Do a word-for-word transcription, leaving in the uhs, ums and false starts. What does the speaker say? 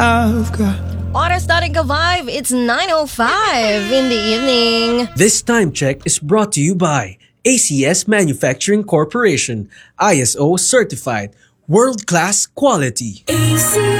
I've got. Oras natin ka-vibe, it's nine oh five in the evening. This time check is brought to you by A C S Manufacturing Corporation, I S O certified, world-class quality. A C